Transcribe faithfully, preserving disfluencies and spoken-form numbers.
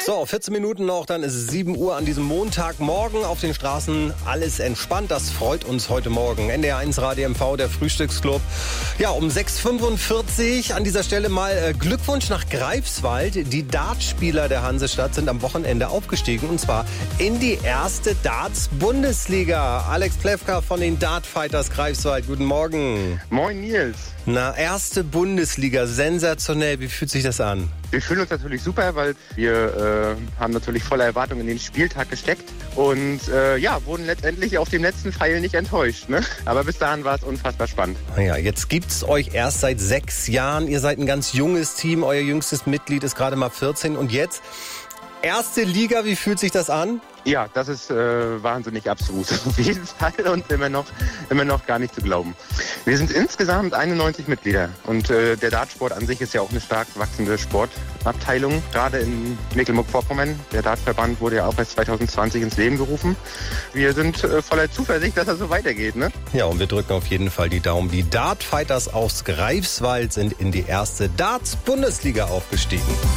So, vierzehn Minuten noch, dann ist es sieben Uhr an diesem Montagmorgen. Auf den Straßen alles entspannt, das freut uns heute Morgen. N D R eins Radio M V, der Frühstücksclub. Ja, um sechs Uhr fünfundvierzig an dieser Stelle mal äh, Glückwunsch nach Greifswald. Die Dartspieler der Hansestadt sind am Wochenende aufgestiegen und zwar in die erste Darts-Bundesliga. Alex Plewka von den Dartfighters Greifswald, guten Morgen. Moin Nils. Na, erste Bundesliga, sensationell. Wie fühlt sich das an? Wir fühlen uns natürlich super, weil wir äh, haben natürlich voller Erwartung in den Spieltag gesteckt und äh, ja, wurden letztendlich auf dem letzten Pfeil nicht enttäuscht. Ne? Aber bis dahin war es unfassbar spannend. Ja, jetzt gibt's euch erst seit sechs Jahren. Ihr seid ein ganz junges Team. Euer jüngstes Mitglied ist gerade mal vierzehn. Und jetzt erste Liga, wie fühlt sich das an? Ja, das ist äh, wahnsinnig abstrus auf jeden Fall und immer noch, immer noch gar nicht zu glauben. Wir sind insgesamt einundneunzig Mitglieder und äh, der Dartsport an sich ist ja auch eine stark wachsende Sportabteilung, gerade in Mecklenburg-Vorpommern. Der Dartverband wurde ja auch erst zwanzig zwanzig ins Leben gerufen. Wir sind äh, voller Zuversicht, dass das so weitergeht, ne? Ja, und wir drücken auf jeden Fall die Daumen. Die Dartfighters aus Greifswald sind in die erste Darts-Bundesliga aufgestiegen.